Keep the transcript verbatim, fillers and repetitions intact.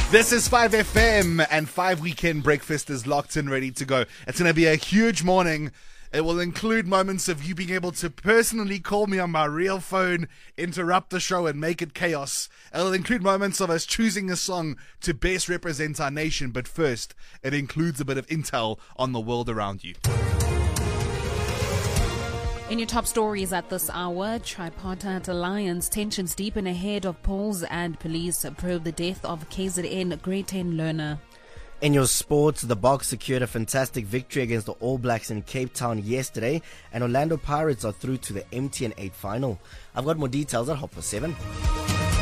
This is five F M, and five Weekend Breakfast is locked and ready to go. It's going to be a huge morning. It will include moments of you being able to personally call me on my real phone, interrupt the show and make it chaos. It'll include moments of us choosing a song to best represent our nation. But first, it includes a bit of intel on the world around you. In your top stories at this hour, tripartite alliance tensions deepen ahead of polls and police probe the death of K Z N grade ten learner. In your sports, the Boks secured a fantastic victory against the All Blacks in Cape Town yesterday, and Orlando Pirates are through to the M T N eight final. I've got more details at half past seven.